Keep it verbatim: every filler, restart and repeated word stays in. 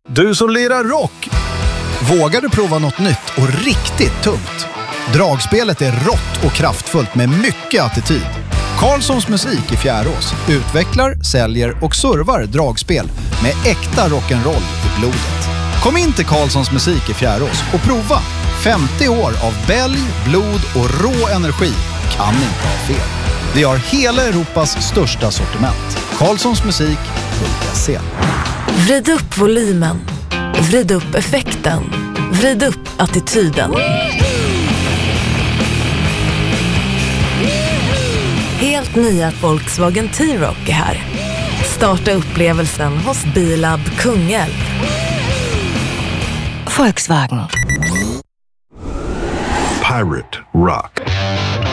Du som lirar rock, vågar du prova något nytt och riktigt tungt? Dragspelet är rått och kraftfullt med mycket attityd. Karlssons Musik i Fjärås utvecklar, säljer och servar dragspel med äkta rock'n'roll i blodet. Kom in till Karlssons Musik i Fjärås och prova femtio år av bälg, blod och rå energi. Kan inte ha fel. Vi har hela Europas största sortiment. Karlssonsmusik punkt se. Vrid upp volymen. Vrid upp effekten. Vrid upp attityden. Helt nya Volkswagen T-Roc är här. Starta upplevelsen hos Bilab Kungälv. Volkswagen. Pirate Rock.